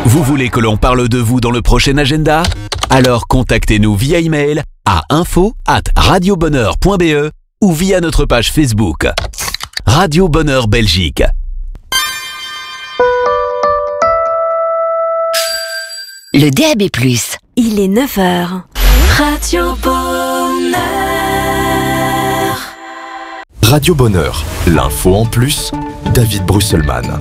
Vous voulez que l'on parle de vous dans le prochain agenda ? Alors contactez-nous via email à info@radiobonheur.be ou via notre page Facebook. Radio Bonheur Belgique. Le DAB+. Il est 9h. Radio Bonheur. Radio Bonheur, l'info en plus, David Brusselman.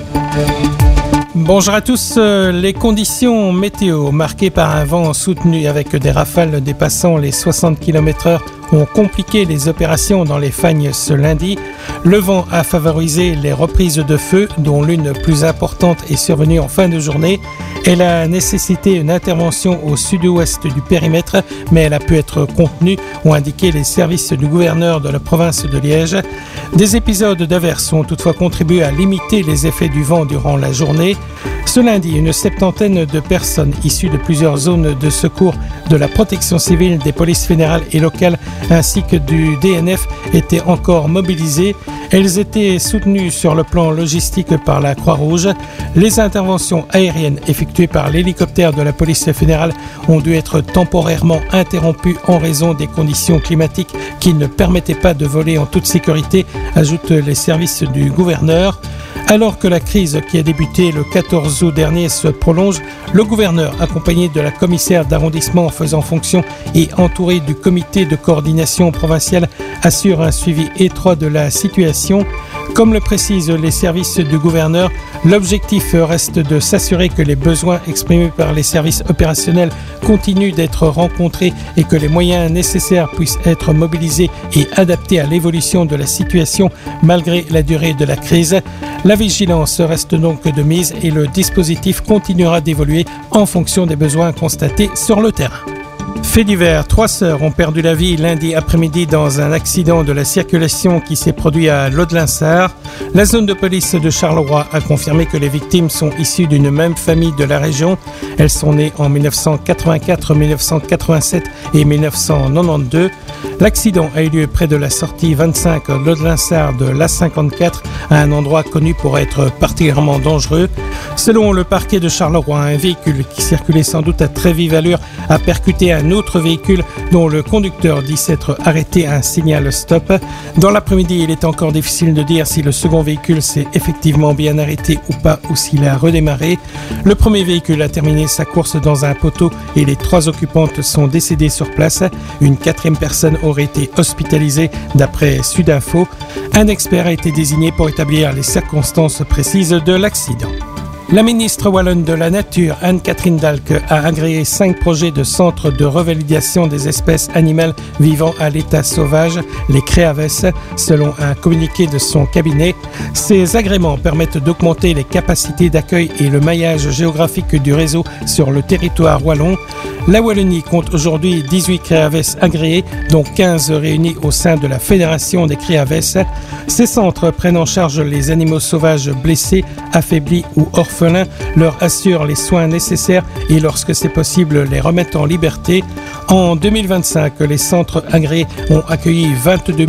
Bonjour à tous. Les conditions météo marquées par un vent soutenu avec des rafales dépassant les 60 km/h ont compliqué les opérations dans les Fagnes ce lundi. Le vent a favorisé les reprises de feu, dont l'une plus importante est survenue en fin de journée. Elle a nécessité une intervention au sud-ouest du périmètre, mais elle a pu être contenue, ont indiqué les services du gouverneur de la province de Liège. Des épisodes d'averses ont toutefois contribué à limiter les effets du vent durant la journée. Ce lundi, une septantaine de personnes issues de plusieurs zones de secours de la protection civile, des polices fédérales et locales ainsi que du DNF étaient encore mobilisées. Elles étaient soutenues sur le plan logistique par la Croix-Rouge. Les interventions aériennes effectuées par l'hélicoptère de la police fédérale ont dû être temporairement interrompues en raison des conditions climatiques qui ne permettaient pas de voler en toute sécurité, ajoutent les services du gouverneur. Alors que la crise qui a débuté le 14 août dernier se prolonge, le gouverneur, accompagné de la commissaire d'arrondissement faisant fonction et entouré du comité de coordination provinciale, assure un suivi étroit de la situation. Comme le précisent les services du gouverneur, l'objectif reste de s'assurer que les besoins exprimés par les services opérationnels continuent d'être rencontrés et que les moyens nécessaires puissent être mobilisés et adaptés à l'évolution de la situation malgré la durée de la crise. La vigilance reste donc de mise et le dispositif continuera d'évoluer en fonction des besoins constatés sur le terrain. Fait divers, 3 sœurs ont perdu la vie lundi après-midi dans un accident de la circulation qui s'est produit à Laude-Linsart. La zone de police de Charleroi a confirmé que les victimes sont issues d'une même famille de la région. Elles sont nées en 1984, 1987 et 1992. L'accident a eu lieu près de la sortie 25 Laude-Linsart de l'A54, à un endroit connu pour être particulièrement dangereux. Selon le parquet de Charleroi, un véhicule qui circulait sans doute à très vive allure a percuté un autre véhicule dont le conducteur dit s'être arrêté à un signal stop. Dans l'après-midi, il est encore difficile de dire si le second véhicule s'est effectivement bien arrêté ou pas, ou s'il a redémarré. Le premier véhicule a terminé sa course dans un poteau et les 3 occupantes sont décédées sur place. Une 4e personne aurait été hospitalisée d'après Sudinfo. Un expert a été désigné pour établir les circonstances précises de l'accident. La ministre wallonne de la Nature, Anne-Catherine Dalck, a agréé 5 projets de centres de revalidation des espèces animales vivant à l'état sauvage, les CREAVES, selon un communiqué de son cabinet. Ces agréments permettent d'augmenter les capacités d'accueil et le maillage géographique du réseau sur le territoire wallon. La Wallonie compte aujourd'hui 18 CREAVES agréés, dont 15 réunis au sein de la Fédération des CREAVES. Ces centres prennent en charge les animaux sauvages blessés, affaiblis ou orphelins, leur assurent les soins nécessaires et, lorsque c'est possible, les remettent en liberté. En 2025, les centres agréés ont accueilli 22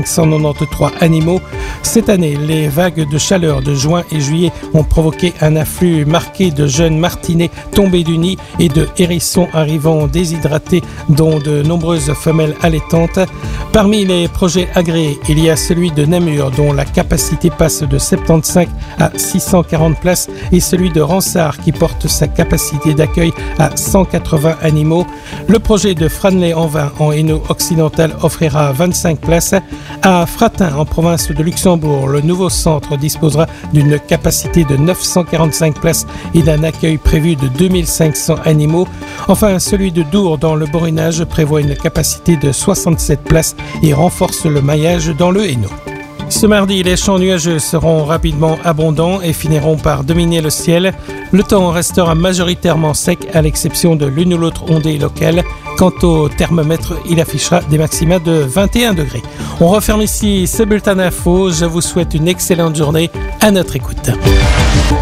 593 animaux. Cette année, les vagues de chaleur de juin et juillet ont provoqué un afflux marqué de jeunes martinets tombés du nid et de hérissons arrivant déshydratés, dont de nombreuses femelles allaitantes. Parmi les projets agréés, il y a celui de Namur, dont la capacité passe de 75 à 640 places, et celui de Ransart, qui porte sa capacité d'accueil à 180 animaux. Le projet de Franley-en-Vin, en Hainaut occidental, offrira 25 places. À Fratin, en province de Luxembourg, le nouveau centre disposera d'une capacité de 945 places et d'un accueil prévu de 2500 animaux. Enfin, celui de Dour, dans le Borinage, prévoit une capacité de 67 places et renforce le maillage dans le Hainaut. Ce mardi, les champs nuageux seront rapidement abondants et finiront par dominer le ciel. Le temps restera majoritairement sec à l'exception de l'une ou l'autre ondée locale. Quant au thermomètre, il affichera des maxima de 21 degrés. On referme ici ce bulletin d'info. Je vous souhaite une excellente journée à notre écoute.